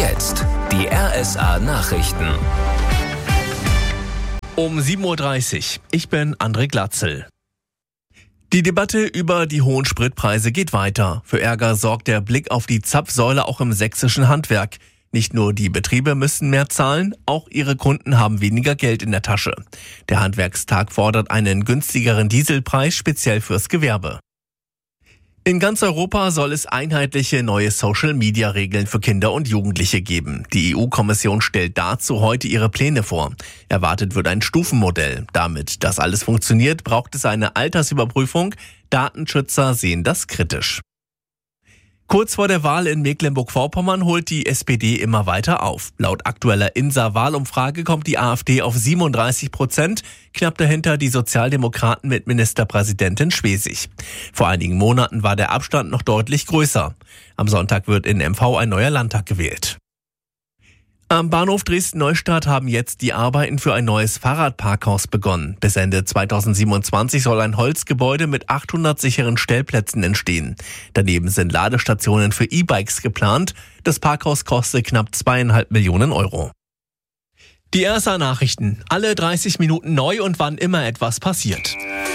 jetzt die RSA Nachrichten. Um 7.30 Uhr. Ich bin André Glatzel. Die Debatte über die hohen Spritpreise geht weiter. Für Ärger sorgt der Blick auf die Zapfsäule auch im sächsischen Handwerk. Nicht nur die Betriebe müssen mehr zahlen, auch ihre Kunden haben weniger Geld in der Tasche. Der Handwerkstag fordert einen günstigeren Dieselpreis speziell fürs Gewerbe. In ganz Europa soll es einheitliche neue Social-Media-Regeln für Kinder und Jugendliche geben. Die EU-Kommission stellt dazu heute ihre Pläne vor. Erwartet wird ein Stufenmodell. Damit das alles funktioniert, braucht es eine Altersüberprüfung. Datenschützer sehen das kritisch. Kurz vor der Wahl in Mecklenburg-Vorpommern holt die SPD immer weiter auf. Laut aktueller INSA-Wahlumfrage kommt die AfD auf 37%, knapp dahinter die Sozialdemokraten mit Ministerpräsidentin Schwesig. Vor einigen Monaten war der Abstand noch deutlich größer. Am Sonntag wird in MV ein neuer Landtag gewählt. Am Bahnhof Dresden-Neustadt haben jetzt die Arbeiten für ein neues Fahrradparkhaus begonnen. Bis Ende 2027 soll ein Holzgebäude mit 800 sicheren Stellplätzen entstehen. Daneben sind Ladestationen für E-Bikes geplant. Das Parkhaus kostet knapp 2,5 Millionen Euro. Die RSA Nachrichten. Alle 30 Minuten neu und wann immer etwas passiert.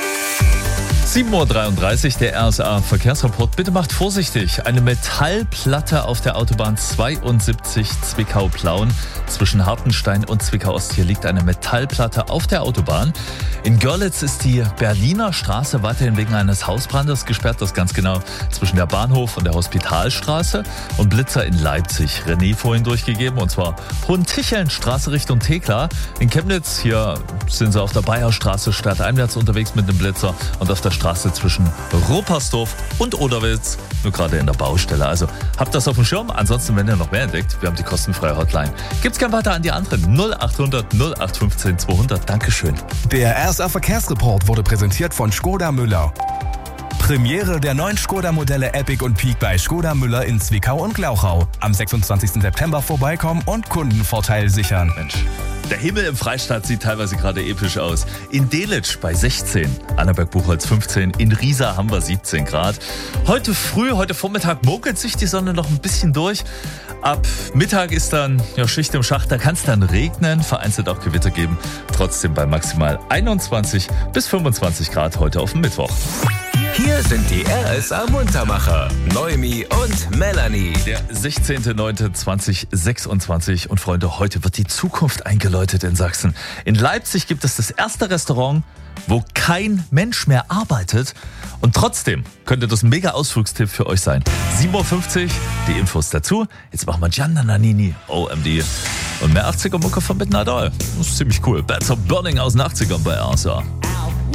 7.33 Uhr, der RSA Verkehrsreport. Bitte macht vorsichtig. Eine Metallplatte auf der Autobahn 72 Zwickau-Plauen. Zwischen Hartenstein und Zwickau-Ost. Hier liegt eine Metallplatte auf der Autobahn. In Görlitz ist die Berliner Straße weiterhin wegen eines Hausbrandes gesperrt. Das ganz genau zwischen der Bahnhof und der Hospitalstraße. Und Blitzer in Leipzig. René vorhin durchgegeben. Und zwar Hohentichelnstraße Richtung Thekla. In Chemnitz, hier sind sie auf der Bayerstraße stadteinwärts unterwegs mit dem Blitzer. Und auf der Straße zwischen Ropersdorf und Oderwitz, nur gerade in der Baustelle. Also habt das auf dem Schirm. Ansonsten, wenn ihr noch mehr entdeckt, wir haben die kostenfreie Hotline. Gibt's gern weiter an die anderen. 0800 0815 200. Dankeschön. Der RSA Verkehrsreport wurde präsentiert von Škoda Müller. Premiere der neuen Škoda-Modelle Epic und Peak bei Škoda Müller in Zwickau und Glauchau. Am 26. September vorbeikommen und Kundenvorteil sichern. Mensch, der Himmel im Freistaat sieht teilweise gerade episch aus. In Delitzsch bei 16, Annaberg-Buchholz 15, in Riesa haben wir 17 Grad. Heute Vormittag munkelt sich die Sonne noch ein bisschen durch. Ab Mittag ist dann Schicht im Schacht, da kann es dann regnen, vereinzelt auch Gewitter geben. Trotzdem bei maximal 21 bis 25 Grad heute auf dem Mittwoch. Hier sind die RSA Muntermacher, Noemi und Melanie. Der 16.09.2026 und Freunde, heute wird die Zukunft eingeläutet in Sachsen. In Leipzig gibt es das erste Restaurant, wo kein Mensch mehr arbeitet. Und trotzdem könnte das ein mega Ausflugstipp für euch sein. 7.50 Uhr, die Infos dazu. Jetzt machen wir Gianna Nannini, OMD. Und mehr 80er-Mucke von Midnight Oil. Das ist ziemlich cool. Bats of Burning aus den 80ern bei RSA.